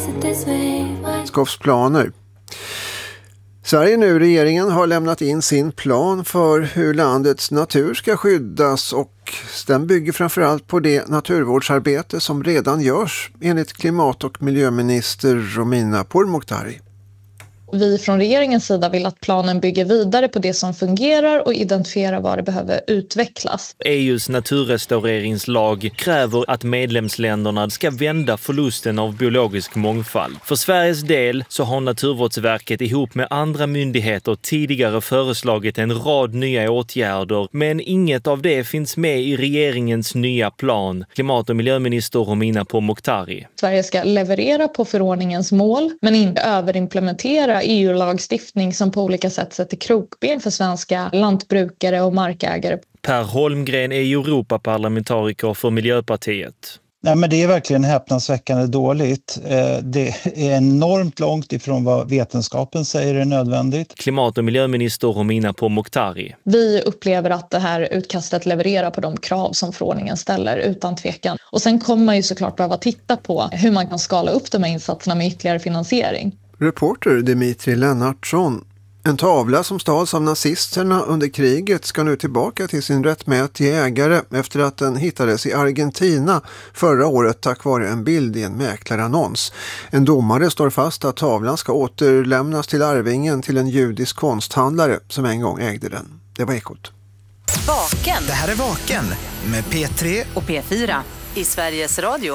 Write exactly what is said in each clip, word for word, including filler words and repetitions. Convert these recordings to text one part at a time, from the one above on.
beredskapsplaner. Sverige nu, regeringen har lämnat in sin plan för hur landets natur ska skyddas och den bygger framförallt på det naturvårdsarbete som redan görs enligt klimat- och miljöminister Romina Pourmokhtari. Vi från regeringens sida vill att planen bygger vidare på det som fungerar och identifierar vad det behöver utvecklas. E U:s naturrestaureringslag kräver att medlemsländerna ska vända förlusten av biologisk mångfald. För Sveriges del så har Naturvårdsverket ihop med andra myndigheter tidigare föreslagit en rad nya åtgärder, men inget av det finns med i regeringens nya plan. Klimat- och miljöminister Romina Pourmokhtari. Sverige ska leverera på förordningens mål, men inte överimplementera E U-lagstiftning som på olika sätt sätter krokben för svenska lantbrukare och markägare. Per Holmgren är Europaparlamentariker för Miljöpartiet. Nej, men det är verkligen häpnadsväckande dåligt. Det är enormt långt ifrån vad vetenskapen säger är nödvändigt. Klimat- och miljöminister Romina Pourmokhtari. Vi upplever att det här utkastet levererar på de krav som förordningen ställer utan tvekan. Och sen kommer man ju såklart behöva titta på hur man kan skala upp de här insatserna med ytterligare finansiering. Reporter Dimitri Lennartsson. En tavla som stals av nazisterna under kriget ska nu tillbaka till sin rättmätiga ägare efter att den hittades i Argentina förra året tack vare en bild i en mäklarannons. En domare står fast att tavlan ska återlämnas till arvingen till en judisk konsthandlare som en gång ägde den. Det var Ekot. Vaken. Det här är Vaken med P tre och P fyra i Sveriges Radio.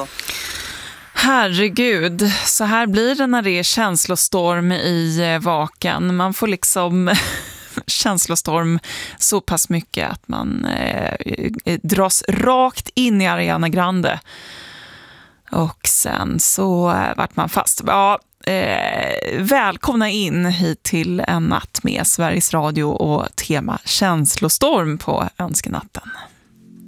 Herregud, så här blir det när det är känslostorm i Vaken. Man får liksom känslostorm så pass mycket att man eh, dras rakt in i Ariana Grande. Och sen så eh, vart man fast. Ja, eh, välkomna in hit till en natt med Sveriges Radio och tema känslostorm på Önskenatten.